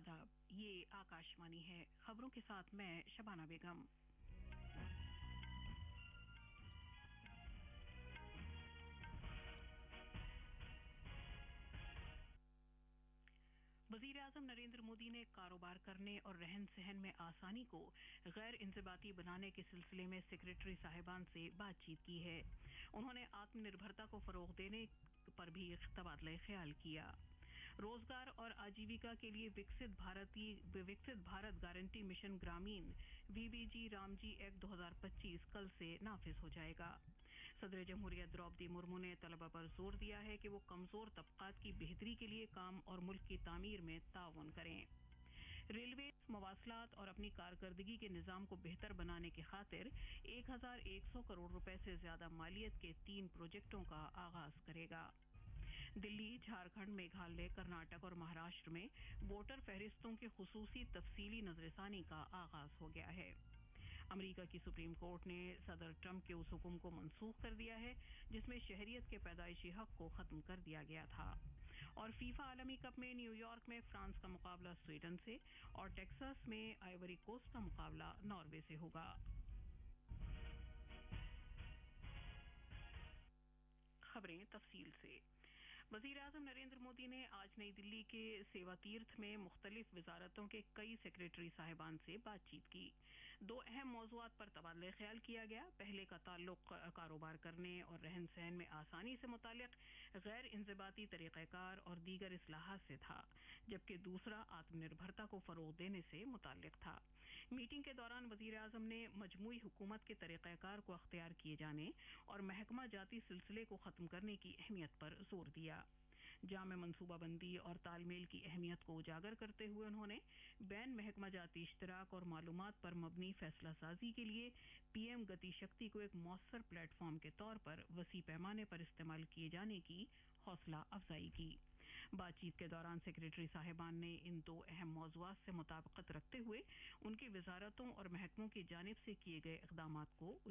आदाब, ये आकाशवाणी है। खबरों के साथ मैं शबाना बेगम। वज़ीर-ए-आज़म नरेंद्र मोदी ने कारोबार करने और रहन सहन में आसानी को गैर इंज़िबाती बनाने के सिलसिले में सेक्रेटरी साहिबान से बातचीत की है। उन्होंने आत्मनिर्भरता को फ़रोग़ देने पर भी तबादला ख्याल किया। रोजगार और आजीविका के लिए विकसित भारत गारंटी मिशन ग्रामीण वीबीजी रामजी एक्ट 2025 कल से नाफिज हो जाएगा। सदर जमहूरियत द्रौपदी मुर्मू ने तलबा पर जोर दिया है कि वो कमजोर तबकात की बेहतरी के लिए काम और मुल्क की तामीर में ताउन करें। रेलवे मवासलात और अपनी कारकर्दगी के निज़ाम को बेहतर बनाने की खातिर 1100 करोड़ रुपए से ज्यादा मालियत के 3 प्रोजेक्टों का आगाज करेगा। दिल्ली, झारखंड, मेघालय, कर्नाटक और महाराष्ट्र में वोटर फहरिस्तों की खुसूसी तफसीली नजरसानी का आगाज हो गया है। अमेरिका की सुप्रीम कोर्ट ने सदर ट्रंप के उस हुक्म को मनसूख कर दिया है जिसमें शहरियत के पैदाइशी हक को खत्म कर दिया गया था। और फीफा आलमी कप में न्यूयॉर्क में फ्रांस का मुकाबला स्वीडन से और टेक्सास में आइवरी कोस्ट का मुकाबला नॉर्वे से होगा। खबरें तफसील से। वज़ीर-ए-आज़म नरेंद्र मोदी ने आज नई दिल्ली के सेवा तीर्थ में मुख्तलिफ वजारतों के कई सेक्रेटरी साहिबान से बातचीत की। 2 अहम मौज़ूआत पर तबादला ख्याल किया गया। पहले का ताल्लुक कारोबार करने और रहन सहन में आसानी से मुताल्लिक गैर इंज़िबाती तरीक़ाकार और दीगर इस्लाहात से था, जबकि दूसरा आत्मनिर्भरता को फ़रोग़ देने से मुताल्लिक था। मीटिंग के दौरान वज़ीर-ए-आज़म ने मजमूई हुकूमत के तरीक़ाकार को अख्तियार किए जाने और महकमा जाती सिलसिले को ख़त्म करने की अहमियत पर जोर दिया। जामे मनसूबाबंदी और तालमेल की अहमियत को उजागर करते हुए उन्होंने बैन महकमा जाती इश्तराक और मालूमात पर मबनी फैसला साजी के लिए पीएम गति शक्ति को एक मौसर प्लेटफॉर्म के तौर पर वसी पैमाने पर इस्तेमाल किए जाने की हौसला अफजाई की। बातचीत के दौरान सेक्रेटरी साहिबान ने इन 2 अहम मौज़ूआत से मुताबिकत रखते हुए उनकी वजारतों और महकमों की जानिब से किए गए इक़दामात को